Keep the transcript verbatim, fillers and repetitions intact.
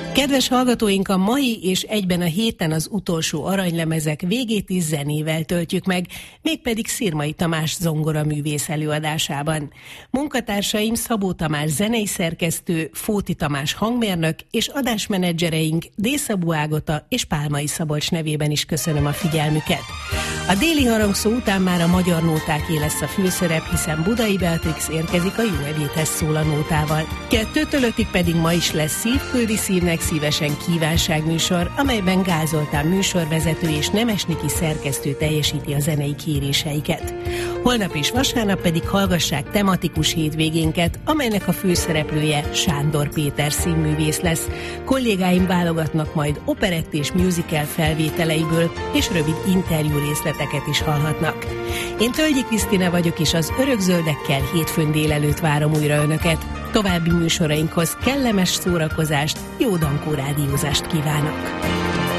Kedves hallgatóink, a mai és egyben a héten az utolsó aranylemezek végét is zenével töltjük meg, mégpedig Szirmai Tamás zongoraművész előadásában. Munkatársaim Szabó Tamás zenei szerkesztő, Fóti Tamás hangmérnök és adásmenedzsereink Dészabó Ágota és Pálmai Szabolcs nevében is köszönöm a figyelmüket. A déli harangszó után már a magyar nótáké lesz a főszerep, hiszen Budai Beatrix érkezik a Jó ebédhez szól a nótával. Kettőtől ötig pedig ma is lesz Szívküldi Szívnek szívesen kívánságműsor, amelyben Gál Zoltán műsorvezető és Nemesniki szerkesztő teljesíti a zenei kéréseiket. Holnap és vasárnap pedig hallgassák tematikus hétvégénket, amelynek a főszereplője Sándor Péter színművész lesz. Kollégáim válogatnak majd operett és musical felvételeiből, és rövid interjú részleteket is hallhatnak. Én Tölgyi Krisztina vagyok, és az Örökzöldekkel hétfőn délelőtt várom újra Önöket. További műsorainkhoz kellemes szórakozást, jó dankó rádiózást kívánok!